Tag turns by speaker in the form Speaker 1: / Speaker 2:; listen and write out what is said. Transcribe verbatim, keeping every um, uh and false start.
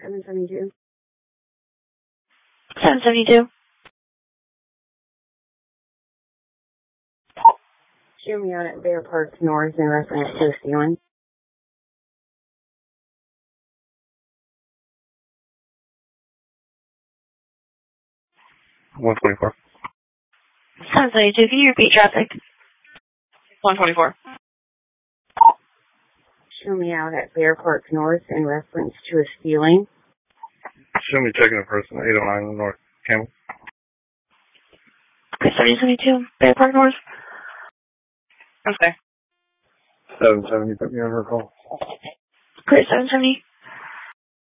Speaker 1: seven seventy-two.
Speaker 2: seven seventy-two.
Speaker 1: Show me out at Bear Park North in reference to a stealing.
Speaker 3: one twenty-four.
Speaker 2: seven seventy-two, can you repeat traffic? one twenty-four.
Speaker 1: Show me out at Bear Park North in reference to a stealing.
Speaker 3: Show me checking a person, eight oh nine North Campbell.
Speaker 2: Okay, seven seventy-two, Bear Park North. Okay.
Speaker 3: seven seventy, put me on her call.
Speaker 2: Great, seven seventy.